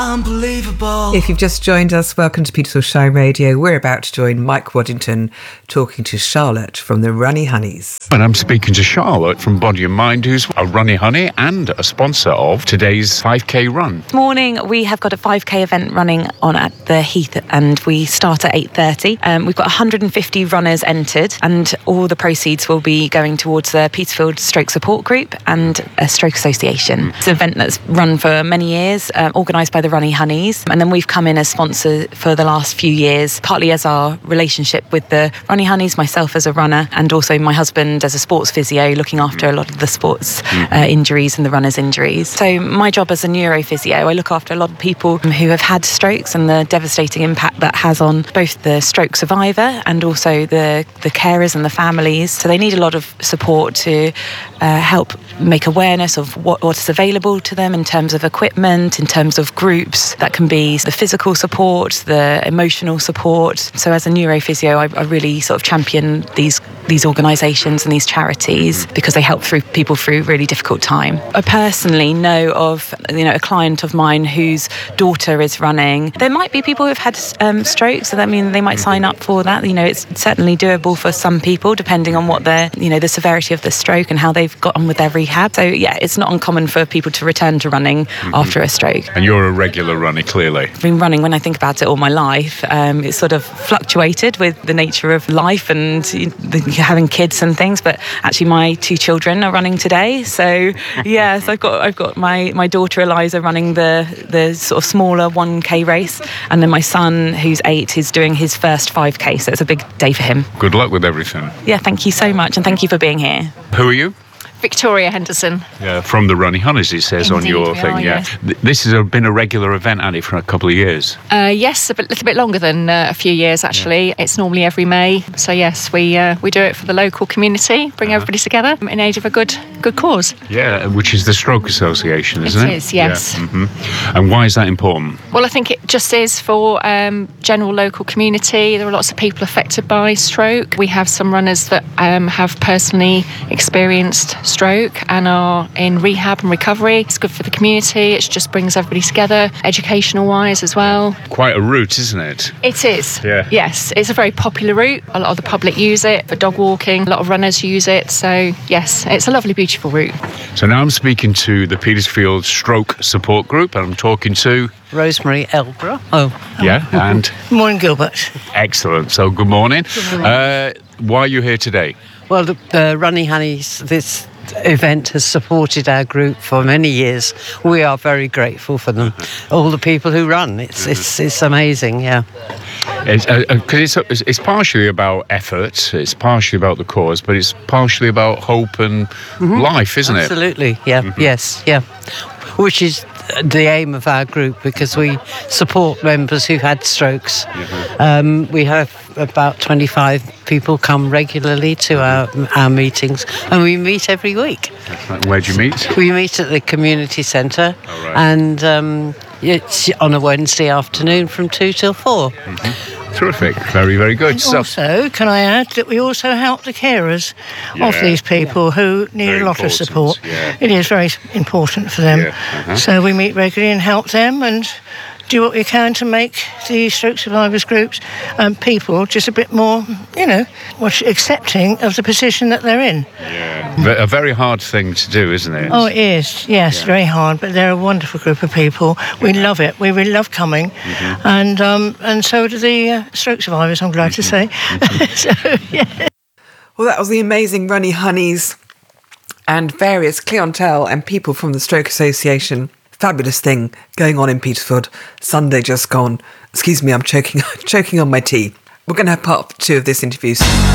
Unbelievable. If you've just joined us, welcome to Petersfield Shy Radio. We're about to join Mike Waddington talking to Charlotte from the Runny Honeys. And I'm speaking to Charlotte from Body and Mind, who's a Runny Honey and a sponsor of today's 5K run. This morning we have got a 5K event running on at the Heath, and we start at 8:30. We've got 150 runners entered, and all the proceeds will be going towards the Petersfield Stroke Support Group and a Stroke Association. It's an event that's run for many years, organised by the Runny Honeys, and then we've come in as sponsor for the last few years, partly as our relationship with the Runny Honeys, myself as a runner, and also my husband as a sports physio, looking after a lot of the sports injuries and the runners' injuries. So my job as a neurophysio, I look after a lot of people who have had strokes and the devastating impact that has on both the stroke survivor and also the carers and the families. So they need a lot of support to help make awareness of what is available to them in terms of equipment, in terms of groups. That can be the physical support, the emotional support. So as a neurophysio, I really sort of champion these organisations and these charities because they help people through really difficult time. I personally know of a client of mine whose daughter is running. There might be people who've had strokes, so that means they might sign up for that. It's certainly doable for some people, depending on what the severity of the stroke and how they've got on with their rehab. So yeah, it's not uncommon for people to return to running after a stroke. And you're a regular runner, clearly. I've been running, when I think about it, all my life. It's sort of fluctuated with the nature of life and having kids and things, but actually my two children are running today. So yes, I've got my daughter Eliza running the sort of smaller 1K race, and then my son, who's 8, is doing his first 5K. So it's a big day for him. Good luck with everything. Yeah, thank you so much, and thank you for being here. Who are you? Victoria Henderson. Yeah, from the Runny Honeys, it says. Indeed, on your we thing. are, Yeah, yes. This has been a regular event, hasn't it, for a couple of years? Yes, a little bit longer than a few years actually. Yeah. It's normally every May. So yes, we do it for the local community, bring everybody together in aid of a good cause. Yeah, which is the Stroke Association, isn't it? It is, yes. Yeah. Mm-hmm. And why is that important? Well, I think it just is for general local community. There are lots of people affected by stroke. We have some runners that have personally experienced stroke and are in rehab and recovery. It's good for the community. It just brings everybody together, educational wise as well. Quite a route, isn't it? It is. Yeah. Yes, it's a very popular route. A lot of the public use it for dog walking. A lot of runners use it. So yes, it's a lovely, beautiful route. So now I'm speaking to the Petersfield Stroke Support Group, and I'm talking to Rosemary Elborough. Yeah, and Morning, Gilbert. Excellent. So good morning. Why are you here today? Well, the Runny Honeys, this event has supported our group for many years. We are very grateful for them. All the people who run. It's amazing, yeah. Because it's partially about effort, it's partially about the cause, but it's partially about hope and life, isn't it? Absolutely, yeah. Yes, yeah. Which is the aim of our group, because we support members who've had strokes. We have about 25 people come regularly to our meetings, and we meet every week. Where do you meet? We meet at the community centre, right. and it's on a Wednesday afternoon from 2 till 4. Terrific. Very, very good. And also, can I add that we also help the carers of these people who need Very a lot of important, support. yeah. It is very important for them. Yeah, So we meet regularly and help them and do what we can to make the stroke survivors groups and people just a bit more, accepting of the position that they're in. A very hard thing to do, isn't it? Oh, it is. Yes, very hard, but they're a wonderful group of people. We love it. We really love coming, and so do the stroke survivors, I'm glad to say. So, yeah. Well, that was the amazing Runny Honeys and various clientele and people from the Stroke Association. Fabulous thing going on in Petersfield. Sunday just gone. Excuse me, I'm choking on my tea. We're going to have part 2 of this interview.